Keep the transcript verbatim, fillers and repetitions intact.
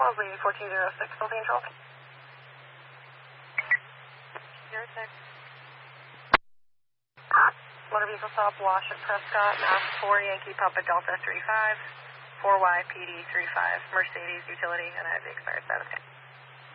Wellesley fourteen oh six, Building Control. zero six. Motor vehicle stop, Wash at Prescott, Mass four Yankee Papa Delta three five, four Y P D three five, Mercedes Utility, and I have the expired status.